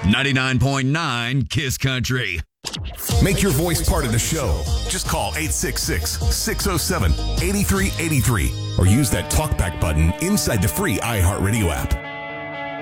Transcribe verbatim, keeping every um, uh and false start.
ninety-nine point nine Kiss Country. Make your voice part of the show. Just call eight six six, six oh seven, eight three eight three or use that talkback button inside the free iHeartRadio app.